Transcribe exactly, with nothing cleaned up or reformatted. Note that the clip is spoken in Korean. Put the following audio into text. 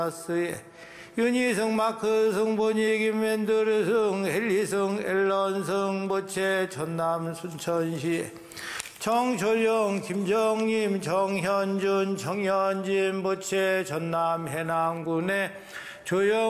스에 윤희성 마크성 본익 맨드르성 헬리성 앨런성 모체 전남 순천시 정철영 김정림 정현준 정현진 모체 전남 해남군의 조영